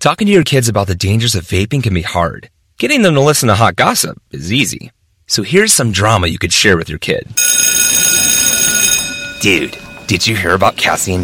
Talking to your kids about the dangers of vaping can be hard. Getting them to listen to hot gossip is easy. So here's some drama you could share with your kid. Dude, did you hear about Cassie and